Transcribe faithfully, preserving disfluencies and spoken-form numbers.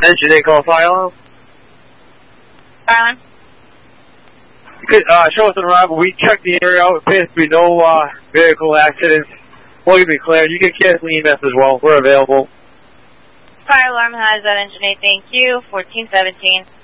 Engine eight, call fire alarm. Fire alarm. Good, uh, show us an arrival. We checked the area out. It appears to be no, uh, vehicle accidents. We'll give you clear. You can cancel E M S as well. We're available. Fire alarm has that engine eight, thank you. fourteen seventeen.